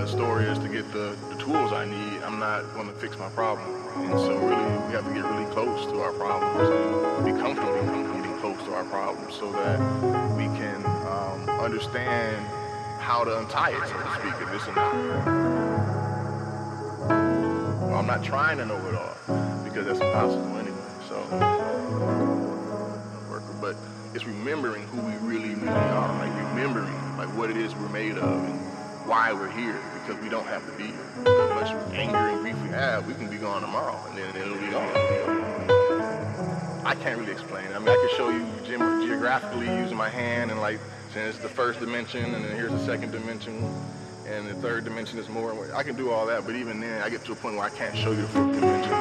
the store is to get the tools I need, I'm not going to fix my problem. And so really, we have to get really close to our problems and be comfortable getting close to our problems so that we can understand how to untie it, so to speak, if it's a knot. Well, I'm not trying to know it all because that's impossible anyway. So, but it's remembering who we really are, like remembering like what it is we're made of and why we're here, because we don't have to be here. As much anger and grief we have, we can be gone tomorrow, and then it'll be gone. I can't really explain it. I mean, I can show you geographically using my hand and like, saying it's the first dimension, and then here's the second dimension, and the third dimension is more. I can do all that, but even then, I get to a point where I can't show you the fourth dimension.